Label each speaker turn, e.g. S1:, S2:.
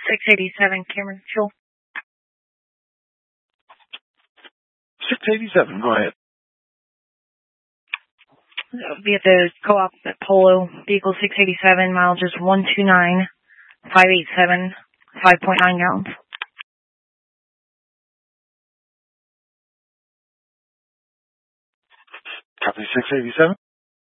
S1: 687 Cameron Fuel.
S2: 687, go ahead.
S1: Be at the co-op at Polo, vehicle 687, mileage is 129,587, 5.9 gallons.
S2: Copy 687.